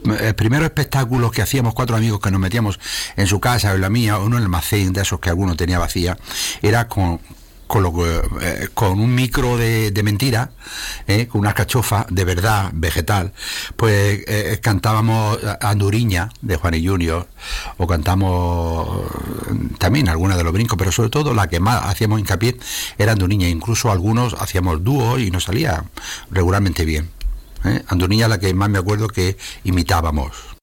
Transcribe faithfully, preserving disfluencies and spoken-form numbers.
El primer espectáculo que hacíamos cuatro amigos que nos metíamos en su casa o en la mía, o en un almacén de esos que alguno tenía vacía, era con... Con, lo, eh, con un micro de, de mentira, eh, con una cachofa de verdad vegetal, pues eh, cantábamos Anduriña de Juanes junior, o cantamos también alguna de los brincos, pero sobre todo la que más hacíamos hincapié era Anduriña. Incluso algunos hacíamos dúos y nos salía regularmente bien. eh. Anduriña la que más me acuerdo que imitábamos.